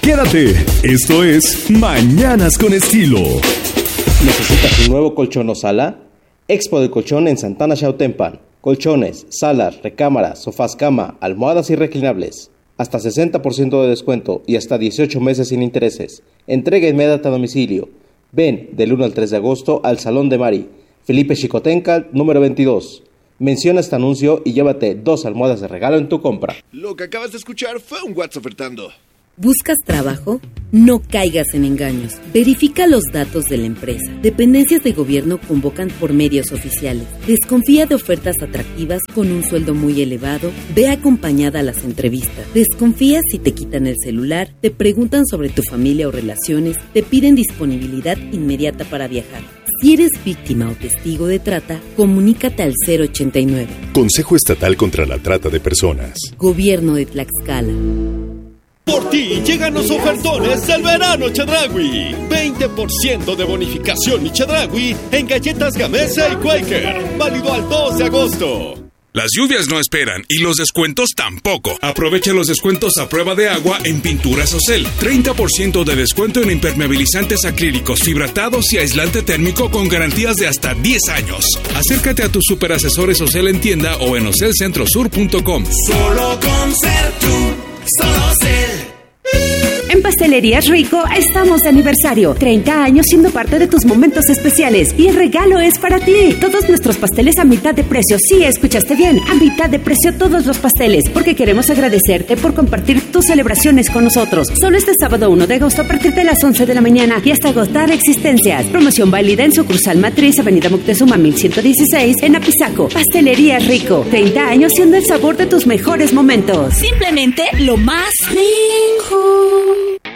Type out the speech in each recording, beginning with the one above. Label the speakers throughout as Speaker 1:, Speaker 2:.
Speaker 1: Quédate, esto es Mañanas con Estilo.
Speaker 2: ¿Necesitas un nuevo colchón o sala? Expo del Colchón en Santana Xautempan. Colchones, salas, recámaras, sofás cama, almohadas y reclinables. Hasta 60% de descuento y hasta 18 meses sin intereses. Entrega inmediata a domicilio. Ven del 1 al 3 de agosto al Salón de Mari, Felipe Xicotenca, número 22. Menciona este anuncio y llévate 2 almohadas de regalo en tu compra.
Speaker 3: Lo que acabas de escuchar fue un WhatsApp ofertando.
Speaker 4: ¿Buscas trabajo? No caigas en engaños. Verifica los datos de la empresa. Dependencias de gobierno convocan por medios oficiales. Desconfía de ofertas atractivas con un sueldo muy elevado. Ve acompañada a las entrevistas. Desconfía si te quitan el celular, te preguntan sobre tu familia o relaciones, te piden disponibilidad inmediata para viajar. Si eres víctima o testigo de trata, comunícate al 089.
Speaker 1: Consejo Estatal contra la Trata de Personas.
Speaker 4: Gobierno de Tlaxcala.
Speaker 5: Por ti llegan los ofertones del verano Chedraui. 20% de bonificación y Chedraui en galletas Gamesa y Quaker. Válido al 2 de agosto.
Speaker 6: Las lluvias no esperan y los descuentos tampoco. Aprovecha los descuentos a prueba de agua en Pinturas Ocel. 30% de descuento en impermeabilizantes acrílicos, fibratados y aislante térmico con garantías de hasta 10 años. Acércate a tus superasesores Ocel en tienda o en ocelcentrosur.com.
Speaker 7: Solo con ser tú, solo Ocel.
Speaker 8: En Pastelerías Rico estamos de aniversario. 30 años siendo parte de tus momentos especiales. Y el regalo es para ti. Todos nuestros pasteles a mitad de precio. Sí, escuchaste bien. A mitad de precio todos los pasteles. Porque queremos agradecerte por compartir tus celebraciones con nosotros. Solo este sábado 1 de agosto a partir de las 11 de la mañana y hasta agotar existencias. Promoción válida en sucursal Matriz, Avenida Moctezuma 1116 en Apizaco. Pastelerías Rico. 30 años siendo el sabor de tus mejores momentos.
Speaker 9: Simplemente lo más rico.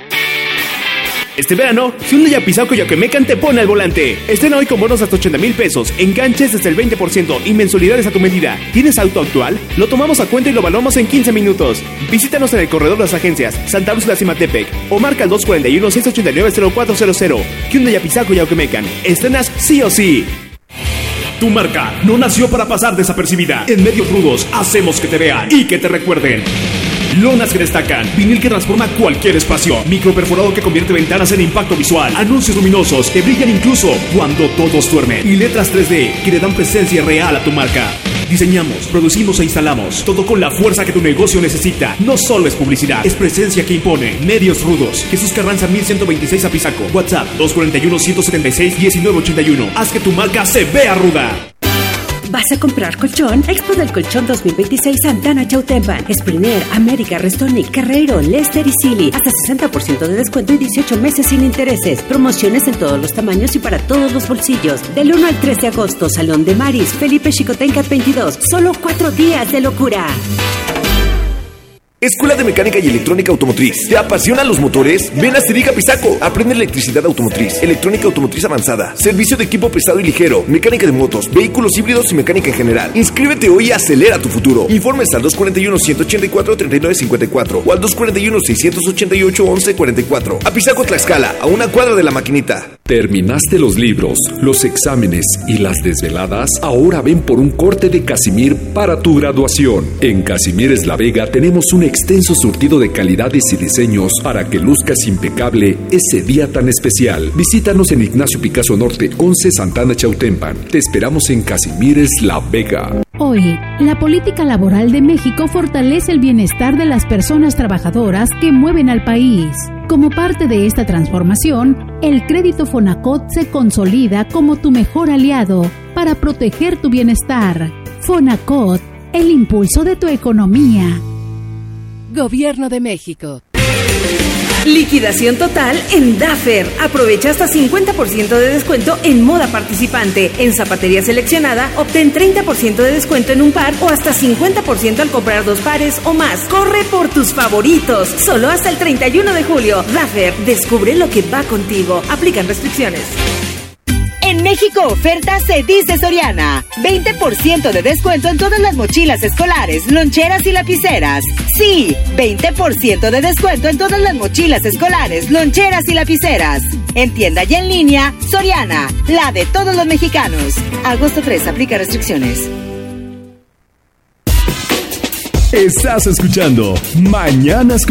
Speaker 10: Este verano, Hyundai Apizaco y Ayoquemecan te pone al volante. Estrena hoy con bonos hasta 80,000 pesos, enganches desde el 20% y mensualidades a tu medida. ¿Tienes auto actual? Lo tomamos a cuenta y lo evaluamos en 15 minutos. Visítanos en el corredor de las agencias Santa Úrsula Cimatepec o marca al 241-689-0400. Hyundai Apizaco y Ayoquemecan. Estrenas sí o sí.
Speaker 11: Tu marca no nació para pasar desapercibida. En Medios Rudos hacemos que te vean y que te recuerden. Lonas que destacan, vinil que transforma cualquier espacio, microperforado que convierte ventanas en impacto visual, anuncios luminosos que brillan incluso cuando todos duermen y letras 3D que le dan presencia real a tu marca. Diseñamos, producimos e instalamos, todo con la fuerza que tu negocio necesita. No solo es publicidad, es presencia que impone. Medios Rudos, Jesús Carranza 1126 Apizaco, WhatsApp 241-176-1981. Haz que tu marca se vea ruda.
Speaker 8: ¿Vas a comprar colchón? Expo del Colchón 2026 Santana Xautempan. Springer, América, Restonic, Carreiro, Lester y Silly. Hasta 60% de descuento y 18 meses sin intereses. Promociones en todos los tamaños y para todos los bolsillos. Del 1 al 3 de agosto, Salón de Maris, Felipe Xicotenca 22. Solo 4 días de locura.
Speaker 12: Escuela de Mecánica y Electrónica Automotriz. ¿Te apasionan los motores? Ven a Ceriga Apizaco. Aprende electricidad automotriz, electrónica automotriz avanzada, servicio de equipo pesado y ligero, mecánica de motos, vehículos híbridos y mecánica en general. Inscríbete hoy y acelera tu futuro. Informes al 241-184-3954 o al 241-688-1144. Apizaco, Tlaxcala, a una cuadra de La Maquinita.
Speaker 13: ¿Terminaste los libros, los exámenes y las desveladas? Ahora ven por un corte de Casimir para tu graduación. En Casimires La Vega tenemos un extenso surtido de calidades y diseños para que luzcas impecable ese día tan especial. Visítanos en Ignacio Picasso Norte, 11 Santana Xautempan. Te esperamos en Casimires La Vega.
Speaker 14: Hoy, la política laboral de México fortalece el bienestar de las personas trabajadoras que mueven al país. Como parte de esta transformación, el crédito Fonacot se consolida como tu mejor aliado para proteger tu bienestar. Fonacot, el impulso de tu economía.
Speaker 15: Gobierno de México.
Speaker 8: Liquidación total en Daffer. Aprovecha hasta 50% de descuento en moda participante. En zapatería seleccionada, obtén 30% de descuento en un par o hasta 50% al comprar 2 pares o más. Corre por tus favoritos. Solo hasta el 31 de julio. Daffer, descubre lo que va contigo. Aplican restricciones.
Speaker 9: En México oferta se dice Soriana. 20% de descuento en todas las mochilas escolares, loncheras y lapiceras. Sí, 20% de descuento en todas las mochilas escolares, loncheras y lapiceras. En tienda y en línea, Soriana, la de todos los mexicanos. Agosto 3, aplica restricciones.
Speaker 1: Estás escuchando Mañanas con